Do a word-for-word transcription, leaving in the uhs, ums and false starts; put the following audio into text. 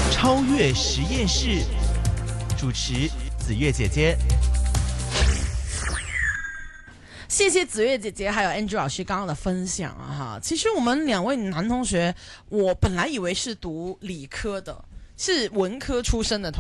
超越实验室，主持子月姐姐。 谢谢子月姐姐还有 Andrew 老师刚刚的分享啊哈。其实我们两位男同学，我本来以为是读理科的，是文科出身的同